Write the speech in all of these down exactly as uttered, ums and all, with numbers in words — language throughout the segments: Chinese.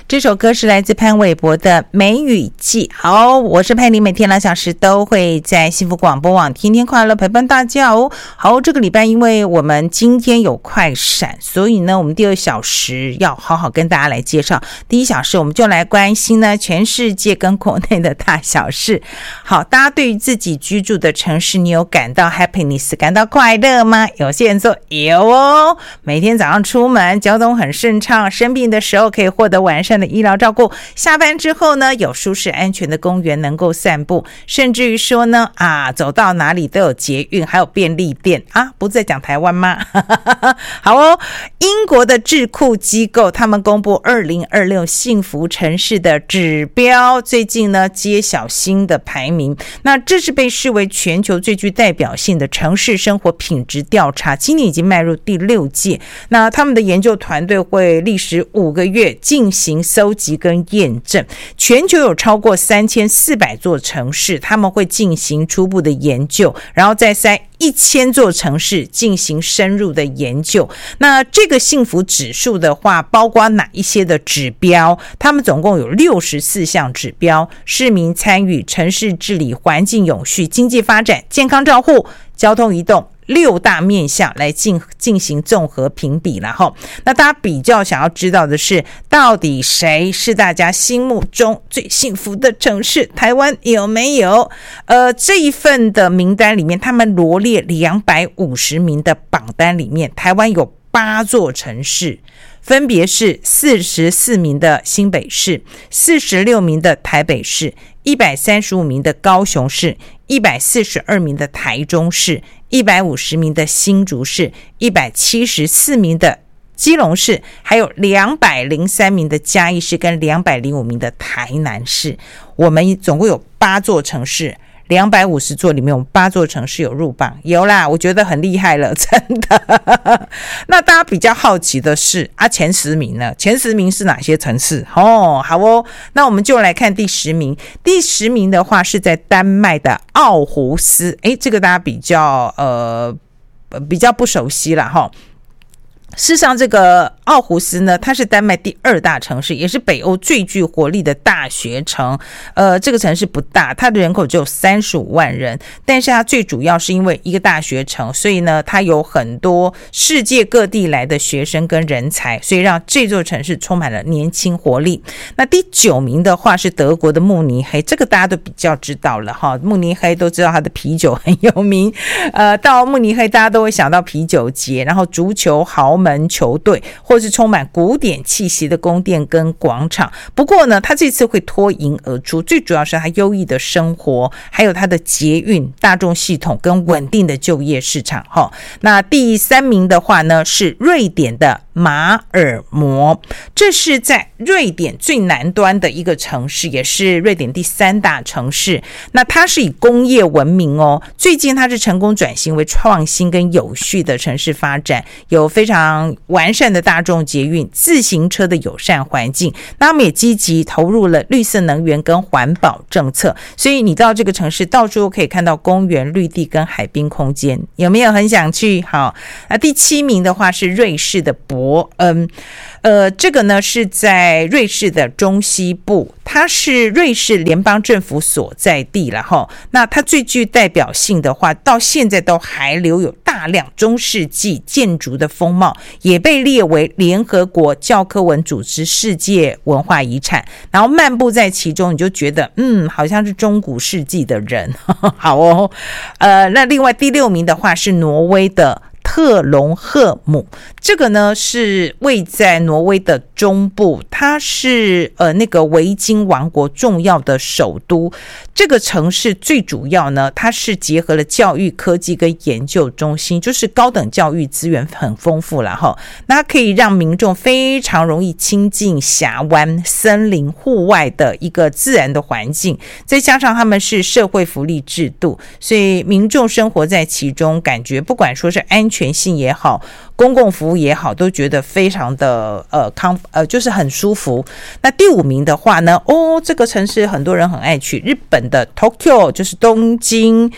这首歌是来自潘玮柏的《梅雨季》。好，我是佩妮，每天两小时都会在幸福广播网天天快乐陪伴大家哦。好，这个礼拜因为我们今天有快闪，所以呢，我们第二小时要好好跟大家来介绍。第一小时我们就来关心呢全世界跟国内的大小事。好，大家对于自己居住的城市，你有感到 happiness 感到快乐吗？有些人说有哦，每天早上出门交通很顺畅，生病的时候可以获得完善的医疗照顾，下班之后呢有舒适安全的公园能够散步，甚至于说呢啊走到哪里都有捷运还有便利店啊，不是在讲台湾吗？好哦，英国的智库机构他们公布二零二六幸福城市的指标，最近呢揭晓新的排名，那这是被视为全球最具代表性的城市生活品质调查，今年已经迈入第六届。那他们的研究团队会历时五个月进行搜集跟验证，全球有超过三千四百座城市，他们会进行初步的研究，然后再筛一千座城市进行深入的研究。那这个幸福指数的话，包括哪一些的指标？他们总共有六十四项指标，市民参与、城市治理、环境永续、经济发展、健康照护、交通移动，六大面向来进进行综合评比了哈。那大家比较想要知道的是，到底谁是大家心目中最幸福的城市？台湾有没有？呃，这一份的名单里面，他们罗列两百五十名的榜单里面，台湾有八座城市，分别是四十四名的新北市、四十六名的台北市、一百三十五名的高雄市、一百四十二名的台中市、一百五十名的新竹市、一百七十四名的基隆市，还有两百零三名的嘉义市跟两百零五名的台南市。我们总共有八座城市，两百五十座里面有八座城市有入榜，有啦，我觉得很厉害了，真的。那大家比较好奇的是啊，前十名呢？前十名是哪些城市？哦，好哦，那我们就来看第十名。第十名的话是在丹麦的奥胡斯，诶，这个大家比较呃比较不熟悉啦齁。事实上，这个奥胡斯呢，它是丹麦第二大城市，也是北欧最具活力的大学城。呃，这个城市不大，它的人口只有三十五万人，但是它最主要是因为一个大学城，所以呢，它有很多世界各地来的学生跟人才，所以让这座城市充满了年轻活力。那第九名的话是德国的慕尼黑，这个大家都比较知道了哈。慕尼黑都知道它的啤酒很有名，呃，到慕尼黑大家都会想到啤酒节，然后足球豪门球队，或是充满古典气息的宫殿跟广场。不过呢，他这次会脱颖而出，最主要是他优异的生活，还有他的捷运大众系统跟稳定的就业市场。那第三名的话呢，是瑞典的马尔默，这是在瑞典最南端的一个城市，也是瑞典第三大城市。那它是以工业闻名哦，最近它是成功转型为创新跟有序的城市发展，有非常完善的大众捷运、自行车的友善环境。那他们也积极投入了绿色能源跟环保政策，所以你到这个城市到处可以看到公园、绿地跟海滨空间，有没有很想去？好，那第七名的话是瑞士的伯恩，呃，这个呢是在瑞士的中西部，它是瑞士联邦政府所在地了哈。那它最具代表性的话，到现在都还留有大量中世纪建筑的风貌，也被列为联合国教科文组织世界文化遗产。然后漫步在其中，你就觉得嗯，好像是中古世纪的人。好哦，呃，那另外第六名的话是挪威的特隆赫姆，这个呢是位在挪威的中部，它是呃那个维京王国重要的首都。这个城市最主要呢，它是结合了教育、科技跟研究中心，就是高等教育资源很丰富啦齁。那它可以让民众非常容易亲近峡湾、森林、户外的一个自然的环境，再加上他们是社会福利制度，所以民众生活在其中，感觉不管说是安全性也好，公共服务也好，都觉得非常的呃康呃就是很舒服。那第五名的话呢，哦，这个城市很多人很爱去，日本的 Tokyo 就是东京。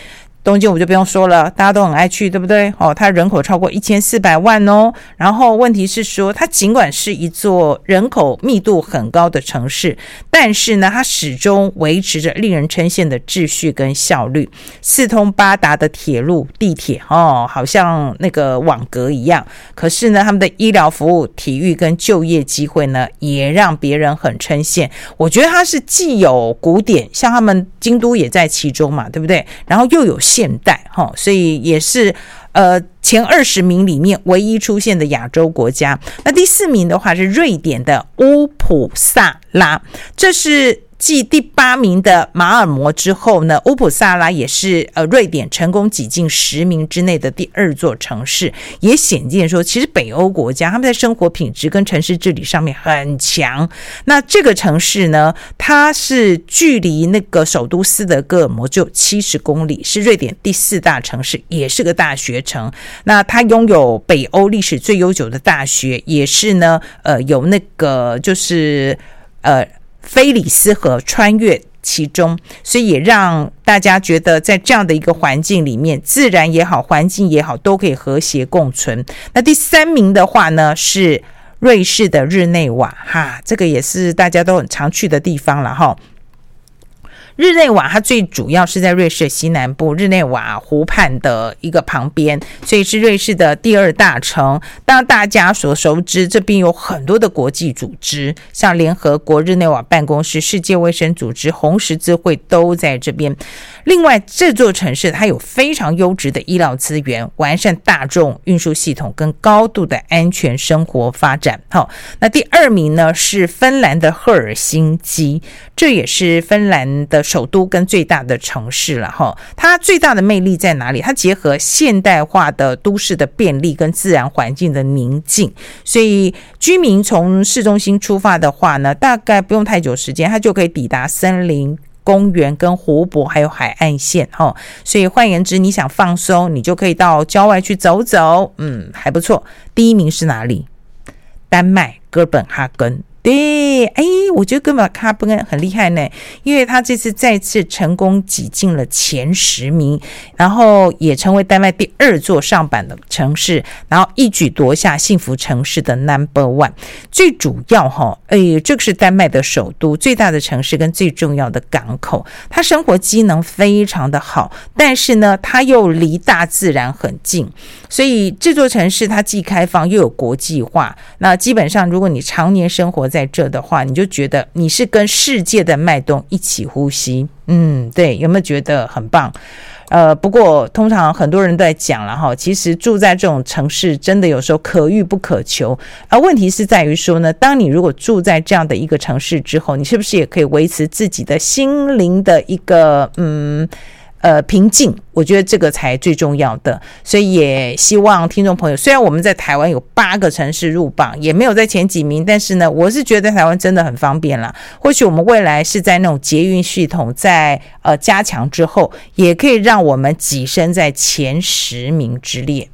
东京我就不用说了，大家都很爱去，对不对？哦，它人口超过一千四百万哦。然后问题是说，它尽管是一座人口密度很高的城市，但是呢，它始终维持着令人称羡的秩序跟效率，四通八达的铁路、地铁哦，好像那个网格一样。可是呢，他们的医疗服务、体育跟就业机会呢，也让别人很称羡。我觉得它是既有古典，像他们京都也在其中嘛，对不对？然后又有现代，所以也是呃前二十名里面唯一出现的亚洲国家。那第四名的话是瑞典的乌普萨拉，这是继第八名的马尔摩之后呢，乌普萨拉也是呃瑞典成功挤进十名之内的第二座城市，也显见说其实北欧国家他们在生活品质跟城市治理上面很强。那这个城市呢，它是距离那个首都斯德哥尔摩只有七十公里，是瑞典第四大城市，也是个大学城。那它拥有北欧历史最悠久的大学，也是呢呃有那个就是呃菲里斯河穿越其中，所以也让大家觉得在这样的一个环境里面，自然也好，环境也好，都可以和谐共存。那第三名的话呢，是瑞士的日内瓦，哈，这个也是大家都很常去的地方了哈。日内瓦它最主要是在瑞士西南部日内瓦湖畔的一个旁边，所以是瑞士的第二大城。当然大家所熟知，这边有很多的国际组织，像联合国日内瓦办公室、世界卫生组织、红十字会都在这边。另外这座城市它有非常优质的医疗资源，完善大众运输系统跟高度的安全生活发展。好，那第二名呢是芬兰的赫尔辛基，这也是芬兰的首都跟最大的城市了哈。它最大的魅力在哪里？它结合现代化的都市的便利跟自然环境的宁静，所以居民从市中心出发的话呢，大概不用太久时间，它就可以抵达森林公园跟湖泊还有海岸线，所以换言之，你想放松，你就可以到郊外去走走，嗯，还不错。第一名是哪里？丹麦哥本哈根。对，哎，我觉得哥本哈根很厉害呢，因为他这次再次成功挤进了前十名，然后也成为丹麦第二座上榜的城市，然后一举夺下幸福城市的 number one。最主要哈，哎，这个是丹麦的首都，最大的城市跟最重要的港口，它生活机能非常的好，但是呢，它又离大自然很近，所以这座城市它既开放又有国际化。那基本上，如果你常年生活在这的话，你就觉得你是跟世界的脉动一起呼吸。嗯，对，有没有觉得很棒？呃，不过通常很多人都在讲了哈，其实住在这种城市真的有时候可遇不可求。而问题是在于说呢，当你如果住在这样的一个城市之后，你是不是也可以维持自己的心灵的一个嗯呃平静？我觉得这个才最重要的。所以也希望听众朋友，虽然我们在台湾有八个城市入榜，也没有在前几名，但是呢，我是觉得台湾真的很方便啦。或许我们未来是在那种捷运系统在呃加强之后，也可以让我们跻身在前十名之列。